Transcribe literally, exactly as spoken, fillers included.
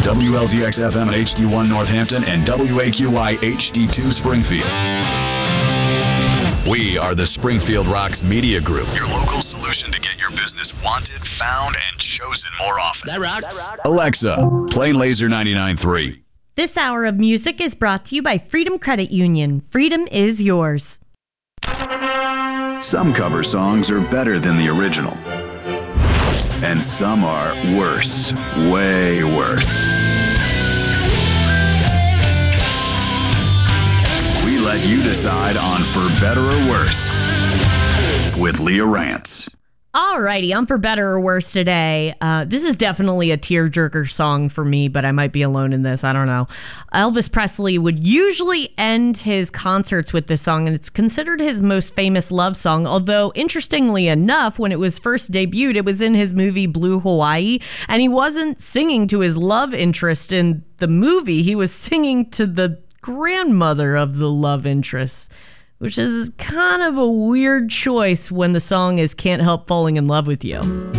W L Z X F M H D one Northampton and W A Q I H D two Springfield. We are the Springfield Rocks Media Group, your local solution to get your business wanted, found, and chosen more often. That rocks. Alexa, play Laser ninety-nine point three. This hour of music is brought to you by Freedom Credit Union. Freedom is yours. Some cover songs are better than the original. And some are worse, way worse. We let you decide on For Better or Worse with Leah Rance. Alrighty, I'm For Better or Worse today. Uh, this is definitely a tearjerker song for me, but I might be alone in this. I don't know. Elvis Presley would usually end his concerts with this song, and it's considered his most famous love song. Although, interestingly enough, when it was first debuted, it was in his movie Blue Hawaii, and he wasn't singing to his love interest in the movie. He was singing to the grandmother of the love interest, which is kind of a weird choice when the song is Can't Help Falling in Love with You.